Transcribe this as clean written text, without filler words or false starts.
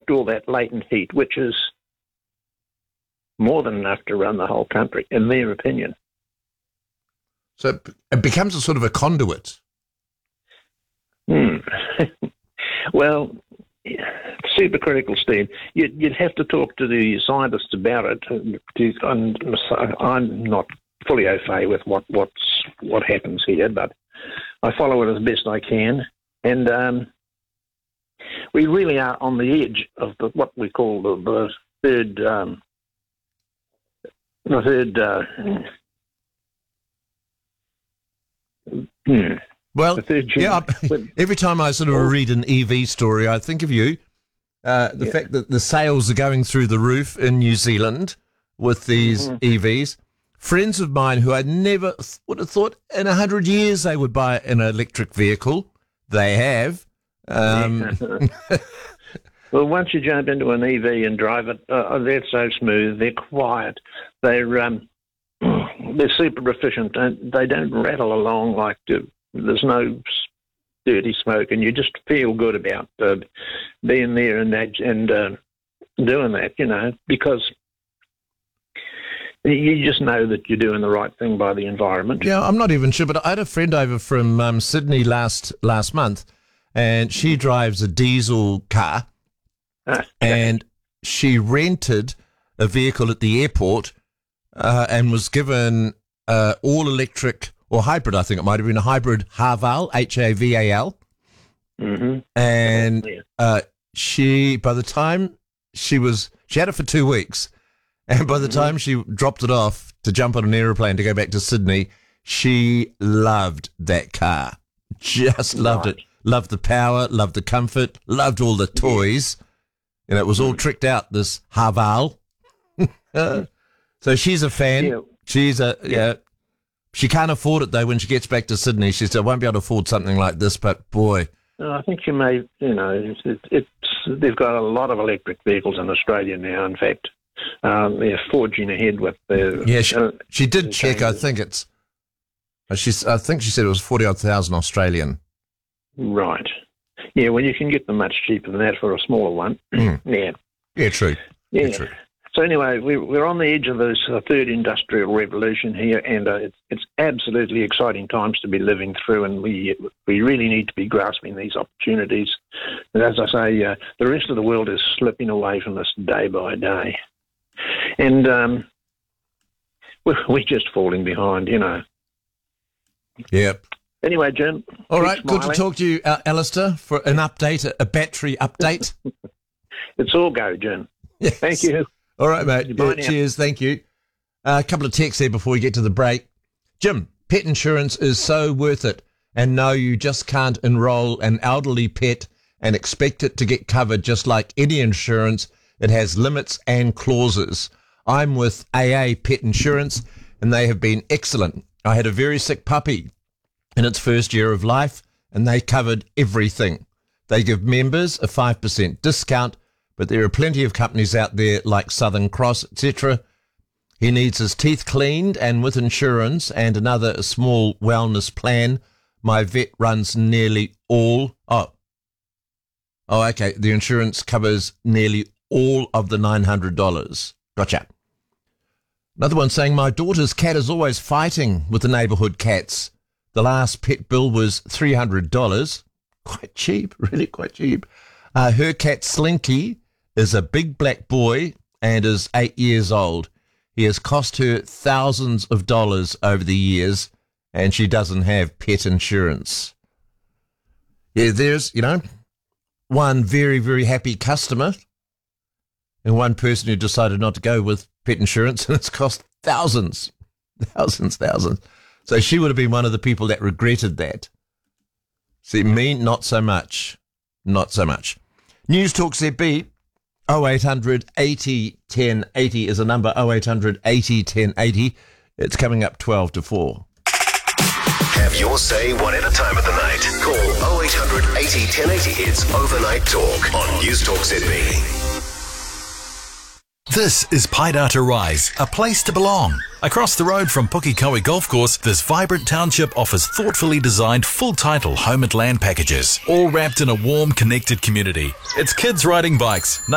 collect all that latent heat, which is more than enough to run the whole country, in their opinion. So it becomes a sort of a conduit. Well, supercritical steam, you'd have to talk to the scientists about it. I'm not fully au fait with what happens here, but I follow it as best I can. And we really are on the edge of what we call the third... Well, yeah, every time I sort of read an EV story, I think of you. The fact that the sales are going through the roof in New Zealand with these EVs. Friends of mine who I never would have thought in 100 years they would buy an electric vehicle. They have. Well, once you jump into an EV and drive it, they're so smooth, they're quiet, they're super efficient, and they don't rattle along like there's no dirty smoke, and you just feel good about being there and doing that, because you just know that you're doing the right thing by the environment. Yeah, I'm not even sure, but I had a friend over from Sydney last month, and she drives a diesel car, and she rented a vehicle at the airport and was given all electric or hybrid. I think it might have been a hybrid Haval, Haval. And she, by the time she had it for 2 weeks, and by the time she dropped it off to jump on an aeroplane to go back to Sydney, she loved that car. Just loved it. Loved the power, loved the comfort, loved all the toys. And it was all tricked out, this Haval. So she's a fan. Yeah. She's she can't afford it, though, when she gets back to Sydney. She said, I won't be able to afford something like this, but boy. I think you may, they've got a lot of electric vehicles in Australia now. In fact, they're forging ahead with the... Yeah, she did check. I think I think she said it was 40,000 Australian. Right. Yeah, well, you can get them much cheaper than that for a smaller one. Yeah. Yeah, true. Yeah. True. So anyway, we're on the edge of this third industrial revolution here, and it's absolutely exciting times to be living through, and we really need to be grasping these opportunities. And as I say, the rest of the world is slipping away from us day by day. And we're just falling behind, Yep. Anyway, Jim. All right, good to talk to you, Alistair, for an update, a battery update. It's all go, Jim. Yes. Thank you. All right, mate. Cheers. Thank you. A couple of texts there before we get to the break. Jim, pet insurance is so worth it. And no, you just can't enroll an elderly pet and expect it to get covered just like any insurance. It has limits and clauses. I'm with AA Pet Insurance, and they have been excellent. I had a very sick puppy in its first year of life, and they covered everything. They give members a 5% discount, but there are plenty of companies out there like Southern Cross, etc. He needs his teeth cleaned, and with insurance and another small wellness plan, my vet runs nearly all... Oh, okay. The insurance covers nearly all of the $900. Gotcha. Another one saying, my daughter's cat is always fighting with the neighbourhood cats. The last pet bill was $300. Quite cheap, really quite cheap. Her cat Slinky is a big black boy and is 8 years old. He has cost her thousands of dollars over the years, and she doesn't have pet insurance. Yeah, there's, one very, very happy customer and one person who decided not to go with pet insurance, and it's cost thousands. So she would have been one of the people that regretted that. See, me, not so much. Not so much. News Talk ZB, 0800 80 1080 is a number, 0800 80 1080. It's coming up 12 to 4. Have your say one at a time of the night. Call 0800 80 1080. It's Overnight Talk on News Talk ZB. This is Paidata Rise, a place to belong. Across the road from Pukekohe Golf Course, this vibrant township offers thoughtfully designed full-title home and land packages, all wrapped in a warm, connected community. It's kids riding bikes,